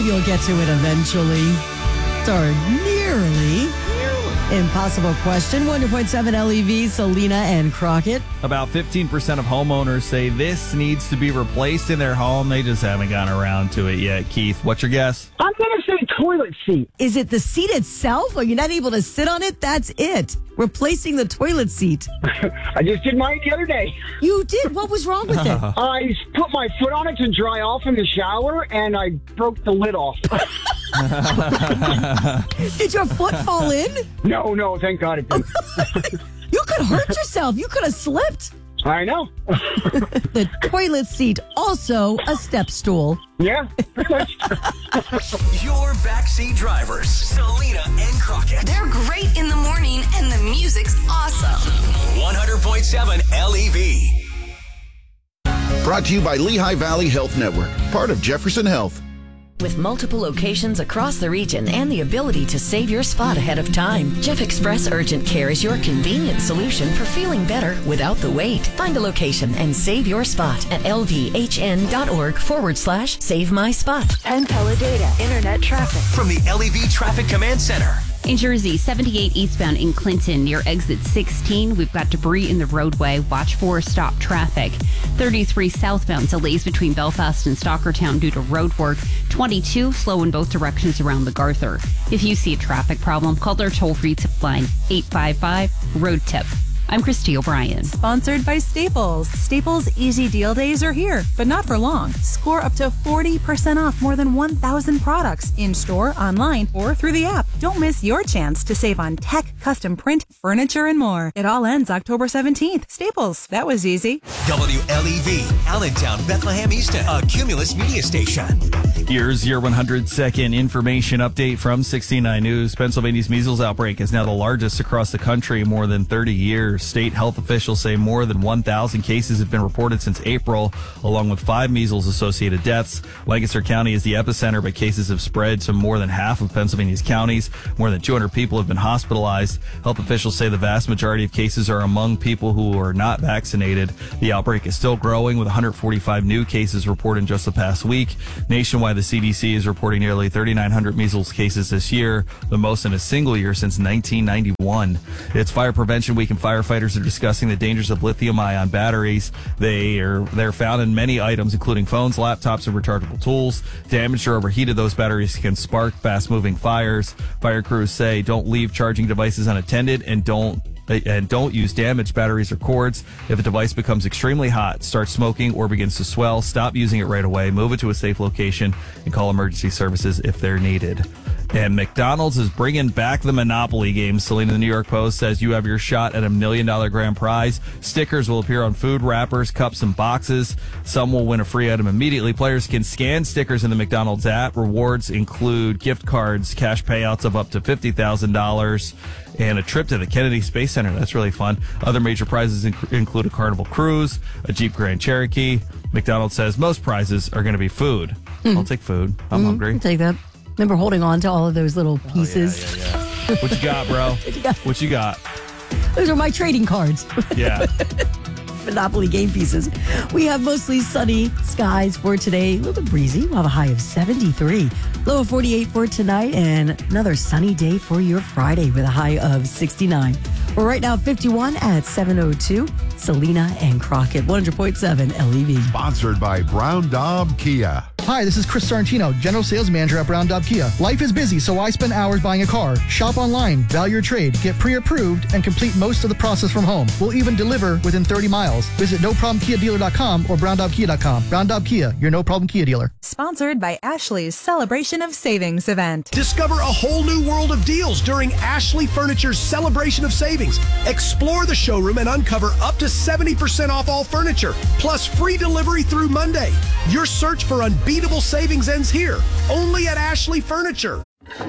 maybe you'll get to it eventually. It's our nearly impossible question. 100.7 LEV, Selena and Crockett. About 15% of homeowners say this needs to be replaced in their home. They just haven't gotten around to it yet. Keith, what's your guess? I'm going to say toilet seat. Is it the seat itself? Are you not able to sit on it? That's it. Replacing the toilet seat. I just did mine the other day. You did? What was wrong with it? I put my foot on it to dry off in the shower, and I broke the lid off. Did your foot fall in? No, thank God it didn't. You could hurt yourself. You could have slipped. I know. The toilet seat, also a step stool. Yeah, pretty much. Your backseat drivers, Selena and Crockett. They're great in the morning, and the music's awesome. 100.7 LEV. Brought to you by Lehigh Valley Health Network, part of Jefferson Health. With multiple locations across the region and the ability to save your spot ahead of time, Jeff Express Urgent Care is your convenient solution for feeling better without the wait. Find a location and save your spot at lvhn.org/save my spot. And Teledata Internet Traffic. From the LEV Traffic Command Center. In Jersey, 78 eastbound in Clinton near exit 16. We've got debris in the roadway. Watch for stop traffic. 33 southbound delays between Belfast and Stockertown due to road work. 22 slow in both directions around MacArthur. If you see a traffic problem, call their toll-free tip line 855-ROAD-TIP. I'm Christy O'Brien. Sponsored by Staples. Staples Easy Deal Days are here, but not for long. Score up to 40% off more than 1,000 products in-store, online, or through the app. Don't miss your chance to save on tech, custom print, furniture, and more. It all ends October 17th. Staples. That was easy. WLEV, Allentown, Bethlehem Easton, a Cumulus media station. Here's your 100-second information update from 69 News. Pennsylvania's measles outbreak is now the largest across the country in more than 30 years. State health officials say more than 1,000 cases have been reported since April, along with 5 measles-associated deaths. Lancaster County is the epicenter, but cases have spread to more than half of Pennsylvania's counties. More than 200 people have been hospitalized. Health officials say the vast majority of cases are among people who are not vaccinated. The outbreak is still growing, with 145 new cases reported in just the past week. Nationwide, the CDC is reporting nearly 3,900 measles cases this year, the most in a single year since 1991. It's Fire Prevention Week, and firefighters are discussing the dangers of lithium-ion batteries. They're found in many items, including phones, laptops, and rechargeable tools. Damaged or overheated, those batteries can spark fast-moving fires. Fire crews say don't leave charging devices unattended and don't use damaged batteries or cords. If a device becomes extremely hot, starts smoking, or begins to swell, stop using it right away, move it to a safe location, and call emergency services if they're needed. And McDonald's is bringing back the Monopoly game. Selena, the New York Post says you have your shot at $1 million grand prize. Stickers will appear on food wrappers, cups, and boxes. Some will win a free item immediately. Players can scan stickers in the McDonald's app. Rewards include gift cards, cash payouts of up to $50,000, and a trip to the Kennedy Space Center. That's really fun. Other major prizes include a Carnival cruise, a Jeep Grand Cherokee. McDonald's says most prizes are going to be food. I'll take food. I'm hungry. I'll take that. Remember holding on to all of those little pieces. Yeah. What you got, bro? What you got? Those are my trading cards. Yeah. Monopoly game pieces. We have mostly sunny skies for today. A little bit breezy. We'll have a high of 73. Low of 48 for tonight, and another sunny day for your Friday with a high of 69. We're right now 51 at 7:02. Selena and Crockett, 100.7 LEV. Sponsored by Brown Daub Kia. Hi, this is Chris Sorrentino, General Sales Manager at Brown Daub Kia. Life is busy, so I spend hours buying a car. Shop online, value your trade, get pre-approved, and complete most of the process from home. We'll even deliver within 30 miles. Visit NoProblemKiaDealer.com or BrownDaubKia.com. Brown Daub Kia, your No Problem Kia dealer. Sponsored by Ashley's Celebration of Savings event. Discover a whole new world of deals during Ashley Furniture's Celebration of Savings. Explore the showroom and uncover up to 70% off all furniture, plus free delivery through Monday. Your search for unbeatable savings ends here, only at Ashley Furniture.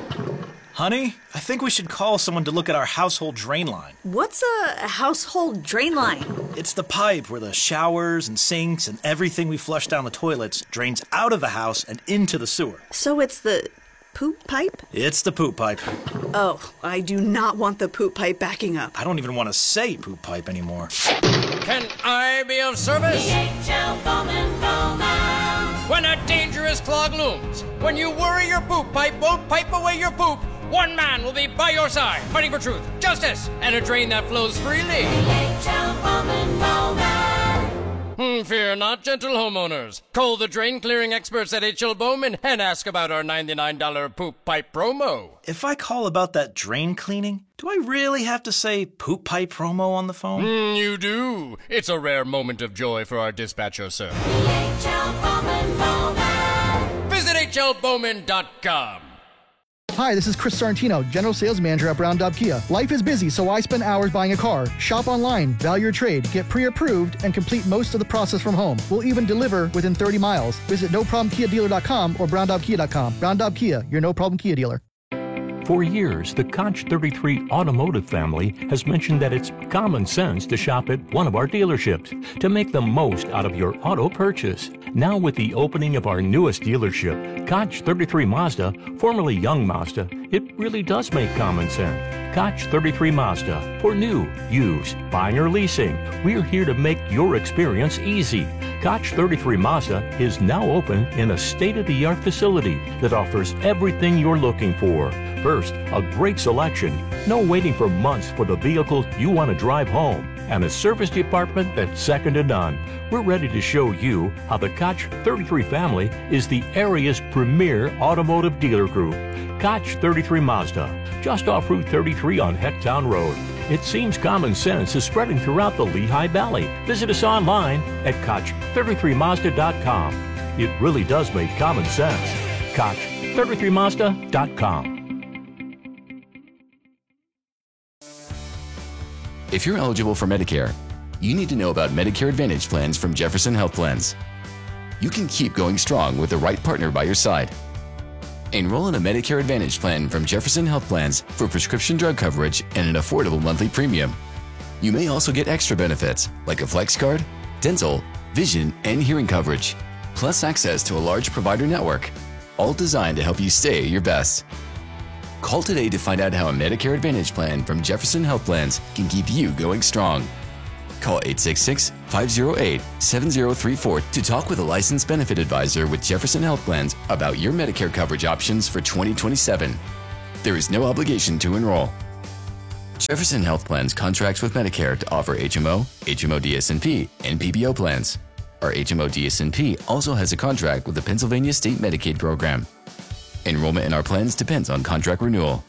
Honey, I think we should call someone to look at our household drain line. What's a household drain line? It's the pipe where the showers and sinks and everything we flush down the toilets drains out of the house and into the sewer. So it's the poop pipe? It's the poop pipe. Oh, I do not want the poop pipe backing up. I don't even want to say poop pipe anymore. Can I be of service? DHL Bowman Bowman. When a dangerous clog looms, when you worry your poop pipe won't pipe away your poop, one man will be by your side, fighting for truth, justice, and a drain that flows freely. Fear not, gentle homeowners. Call the drain clearing experts at H.L. Bowman and ask about our $99 poop pipe promo. If I call about that drain cleaning, do I really have to say poop pipe promo on the phone? You do. It's a rare moment of joy for our dispatcher, sir. Visit hlbowman.com. Hi, this is Chris Sorrentino, General Sales Manager at Brown Daub Kia. Life is busy, so I spend hours buying a car. Shop online, value your trade, get pre-approved, and complete most of the process from home. We'll even deliver within 30 miles. Visit noproblemkiadealer.com or browndaubkia.com. Brown Daub Kia, your no-problem Kia dealer. For years, the Koch 33 automotive family has mentioned that it's common sense to shop at one of our dealerships to make the most out of your auto purchase. Now with the opening of our newest dealership, Koch 33 Mazda, formerly Young Mazda, it really does make common sense. Koch 33 Mazda, for new, used, buying or leasing, we're here to make your experience easy. Koch 33 Mazda is now open in a state-of-the-art facility that offers everything you're looking for. First, a great selection, no waiting for months for the vehicle you want to drive home, and a service department that's second to none. We're ready to show you how the Koch 33 family is the area's premier automotive dealer group. Koch 33 Mazda, just off Route 33 on Hecktown Road. It seems common sense is spreading throughout the Lehigh Valley. Visit us online at Koch33Mazda.com. It really does make common sense. Koch33Mazda.com. If you're eligible for Medicare, you need to know about Medicare Advantage plans from Jefferson Health Plans. You can keep going strong with the right partner by your side. Enroll in a Medicare Advantage plan from Jefferson Health Plans for prescription drug coverage and an affordable monthly premium. You may also get extra benefits like a flex card, dental, vision, and hearing coverage, plus access to a large provider network, all designed to help you stay your best. Call today to find out how a Medicare Advantage plan from Jefferson Health Plans can keep you going strong. Call 866-508-7034 to talk with a licensed benefit advisor with Jefferson Health Plans about your Medicare coverage options for 2027. There is no obligation to enroll. Jefferson Health Plans contracts with Medicare to offer HMO, HMO DSNP, and PPO plans. Our HMO DSNP also has a contract with the Pennsylvania State Medicaid Program. Enrollment in our plans depends on contract renewal.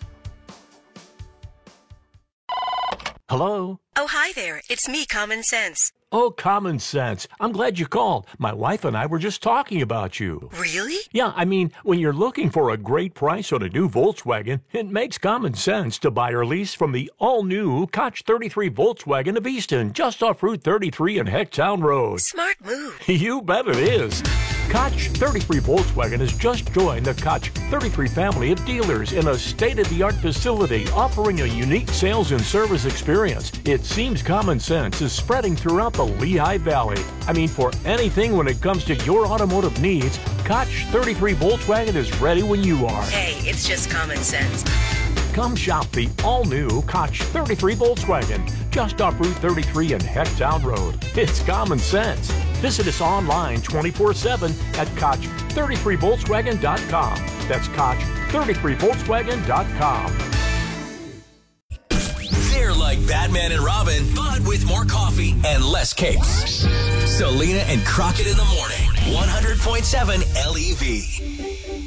Hello? Oh, hi there. It's me, Common Sense. Oh, Common Sense. I'm glad you called. My wife and I were just talking about you. Really? Yeah, I mean, when you're looking for a great price on a new Volkswagen, it makes common sense to buy or lease from the all-new Koch 33 Volkswagen of Easton, just off Route 33 and Hecktown Road. Smart move. You bet it is. Koch 33 Volkswagen has just joined the Koch 33 family of dealers in a state-of-the-art facility offering a unique sales and service experience. It seems common sense is spreading throughout the Lehigh Valley. I mean, for anything when it comes to your automotive needs, Koch 33 Volkswagen is ready when you are. Hey, it's just common sense. Come shop the all-new Koch 33 Volkswagen, just off Route 33 and Hecktown Road. It's common sense. Visit us online 24/7 at Koch33Volkswagen.com. That's Koch33Volkswagen.com. They're like Batman and Robin, but with more coffee and less capes. Selena and Crockett in the morning. 100.7 LEV.